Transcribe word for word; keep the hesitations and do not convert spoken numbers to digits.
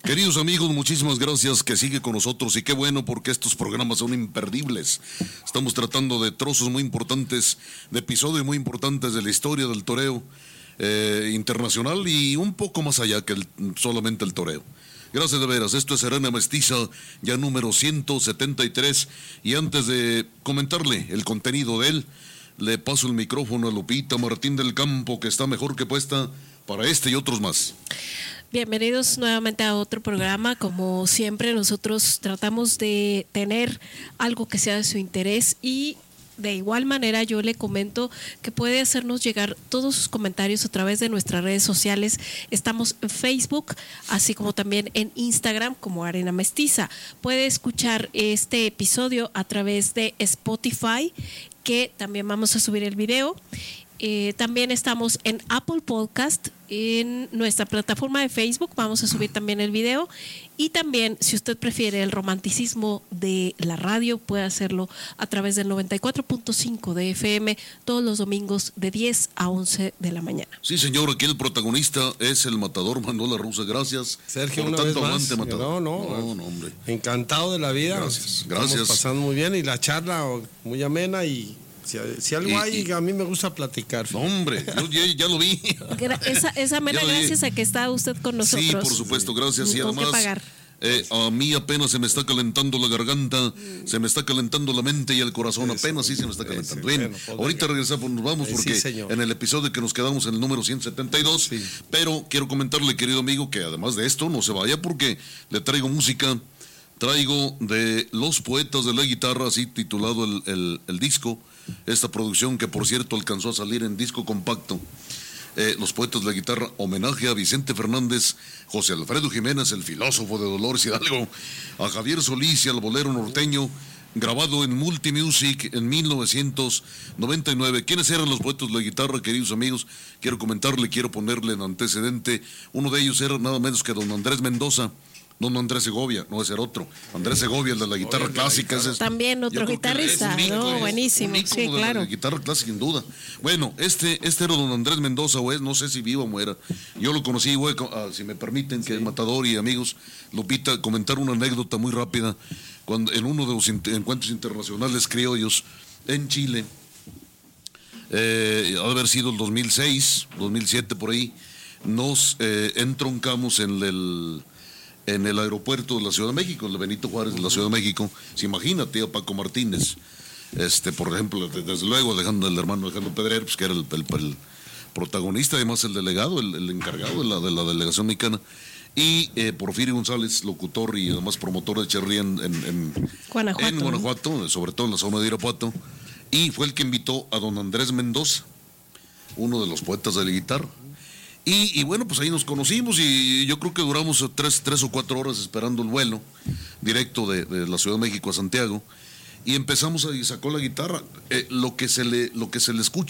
Queridos amigos, muchísimas gracias que sigue con nosotros y qué bueno porque estos programas son imperdibles. Estamos tratando de trozos muy importantes, de episodios muy importantes de la historia del toreo eh, internacional y un poco más allá que el, solamente el toreo. Gracias de veras, esto es Arena Mestiza, ya número ciento setenta y tres, y antes de comentarle el contenido de él, le paso el micrófono a Lupita Martín del Campo, que está mejor que puesta para este y otros más. Bienvenidos nuevamente a otro programa. Como siempre, nosotros tratamos de tener algo que sea de su interés y de igual manera yo le comento que puede hacernos llegar todos sus comentarios a través de nuestras redes sociales. Estamos en Facebook, así como también en Instagram como Arena Mestiza. Puede escuchar este episodio a través de Spotify, que también vamos a subir el video. Eh, también estamos en Apple Podcast, en nuestra plataforma de Facebook, vamos a subir también el video. Y también, si usted prefiere el romanticismo de la radio, puede hacerlo a través del noventa y cuatro punto cinco de F M todos los domingos de diez a once de la mañana. Sí, señor, aquí el protagonista es el matador Manuel Arruza. Gracias, Sergio, por una tanto vez aguante, más. matador. No, no, no, no, hombre. Encantado de la vida. Gracias, gracias. Estamos pasando muy bien y la charla muy amena y si, si algo Y, hay, y, a mí me gusta platicar. No, hombre, yo ya, ya lo vi. Esa, esa amena, gracias a que está usted con nosotros. Sí, por supuesto, gracias. Y además, eh, a mí apenas se me está calentando la garganta, se me está calentando la mente y el corazón, Eso, apenas sí se me está calentando. Ese, Bien, bueno, ahorita regresamos, nos vamos porque sí, en el episodio que nos quedamos en el número ciento setenta y dos, sí. Pero quiero comentarle, querido amigo, que además de esto no se vaya porque le traigo música. Traigo de Los Poetas de la Guitarra, así titulado el, el, el disco, esta producción que por cierto alcanzó a salir en disco compacto. Eh, Los Poetas de la Guitarra, homenaje a Vicente Fernández, José Alfredo Jiménez, el filósofo de Dolores Hidalgo, a Javier Solís y al bolero norteño, grabado en Multimusic en mil novecientos noventa y nueve. ¿Quiénes eran los Poetas de la Guitarra, queridos amigos? Quiero comentarle, quiero ponerle en antecedente. Uno de ellos era nada menos que don Andrés Mendoza. No, no Andrés Segovia, no, ese era otro. Andrés Segovia, el de la guitarra Oye, clásica. La guitarra. Ese es, también otro guitarrista, ¿no? Ícono, buenísimo, sí, de claro. La guitarra clásica, sin duda. Bueno, este, este era don Andrés Mendoza, o es, no sé si vivo o muera. Yo lo conocí, güey, si me permiten, que sí. Matador y amigos, Lupita, comentar una anécdota muy rápida. Cuando en uno de los encuentros internacionales criollos en Chile, eh, ha de haber sido el dos mil seis, dos mil siete, por ahí, nos eh, entroncamos en el... en el aeropuerto de la Ciudad de México, el de Benito Juárez de la Ciudad de México. Se imagina, tío Paco Martínez, este, por ejemplo, desde luego Alejandro, el hermano Alejandro Pedrer, pues, que era el, el, el protagonista, además el delegado, el, el encargado de la, de la delegación mexicana, y eh, Porfirio González, locutor y además promotor de Cherry en, en, en, Guanajuato, en Guanajuato, sobre todo en la zona de Irapuato, y fue el que invitó a don Andrés Mendoza, uno de los poetas de la guitarra. Y, y bueno, pues ahí nos conocimos y yo creo que duramos tres, tres o cuatro horas esperando el vuelo directo de, de la Ciudad de México a Santiago y empezamos a, y sacó la guitarra. Eh, lo que se le, lo que se le escucha